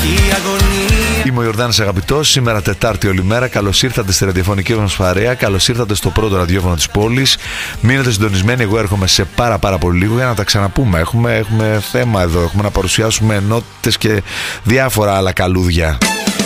Είμαι ο Ιορδάνης Αγαπητός, σήμερα Τετάρτη όλη μέρα. Καλώς ήρθατε στη ραδιοφωνική μας παρέα. Καλώς ήρθατε στο πρώτο ραδιόφωνο της πόλης. Μείνετε συντονισμένοι, εγώ έρχομαι σε πάρα πολύ λίγο για να τα ξαναπούμε. Έχουμε θέμα εδώ, έχουμε να παρουσιάσουμε ενότητες και διάφορα άλλα καλούδια.